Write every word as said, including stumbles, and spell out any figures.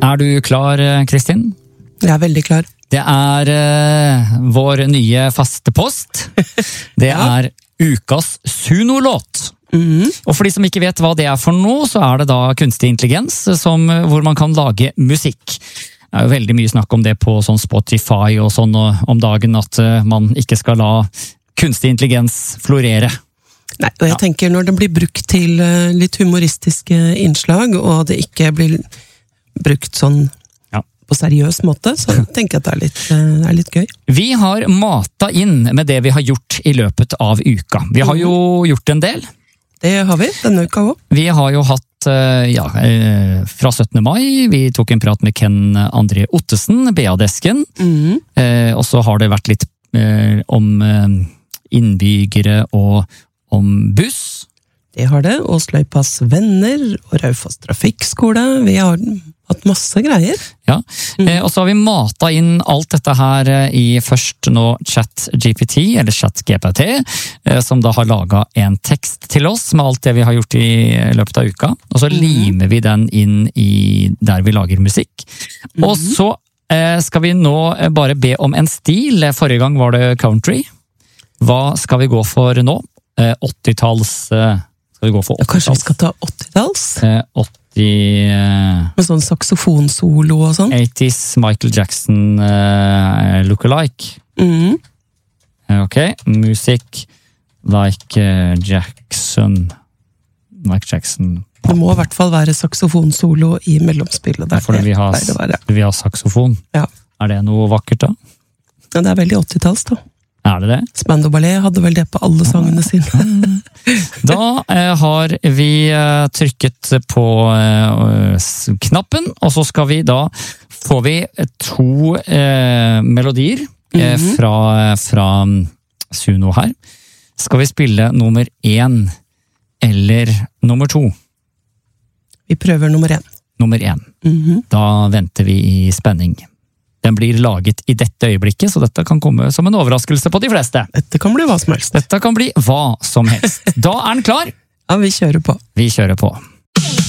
Er du klar, Kristin? Jeg er veldig klar. Det er uh, vår nye faste post. Det Ja. er ukas Suno-låt. Mhm. Og for de som ikke vet hva det er for noe, så er det da kunstig intelligens som, hvor man kan lage musikk. Det er jo veldig mye snakk om det på sånn Spotify og sånn og om dagen, at uh, man ikke skal la kunstig intelligens florere. Nei, og jeg Ja. tenker når den blir brukt til eh, litt humoristiske innslag, og det ikke blir brukt sånn Ja. på seriøs måte, så tenker jeg at det er litt, eh, det er litt gøy. Vi har mata inn med det vi har gjort i løpet av uka. Vi har jo gjort en del. Det har vi denne uka også. Vi har jo hatt, eh, ja, eh, fra syttende mai, vi tok en prat med Ken André Ottesen, B A-desken, Mhm. eh, og så har det vært litt eh, om eh, innbyggere og om buss. Det har det, og Sløypas venner, og Raufoss trafikkskole. Vi har hatt masse greier. Ja, eh, og så har vi mata inn alt dette her eh, i først nå ChatGPT, eller ChatGPT, eh, som da har laget en tekst til oss med alt det vi har gjort i løpet av uka. Og så limer vi den inn i der vi lager musikk. Og så eh, skal vi nå eh, bare be om en stil. Forrige gang var det country. Hva skal vi gå for nå? Eh, åttitalls... Eh, skal vi gå for Ja, kanskje vi åttitalls? skal ta åttitalls? Eh, åtti... Eh, Med sånn saksofonsolo og sånn. åttitalls Michael Jackson uh, look-alike. Mhm. Eh, Ok, musikk like eh, Jackson. Like Jackson. Det må i hvert fall være saksofonsolo i mellomspillet. Det er fordi vi har, pleier det å være. vi har saksofon. Ja. Er det noe vakkert da? Men det er veldig åttitalls, da. Er det det? Spandau Ballet hadde vel det på alle sangene sine. Da eh, har vi eh, trykket på eh, s- knappen, og så skal vi da, får vi to eh, melodier eh, Mhm. fra, fra Suno her. Skal vi spille nummer én eller nummer to? Vi prøver nummer én. Nummer én. Mhm. Da venter vi i spenning. Den blir laget i dette øyeblikket, så dette kan komme som en overraskelse på de fleste. Dette kan bli hva som helst. Dette kan bli hva som helst. Da er den klar. Ja, vi kjører på. Vi kjører på.